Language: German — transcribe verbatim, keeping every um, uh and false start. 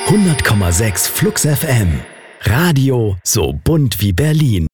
hundert Komma sechs Flux F M. Radio so bunt wie Berlin.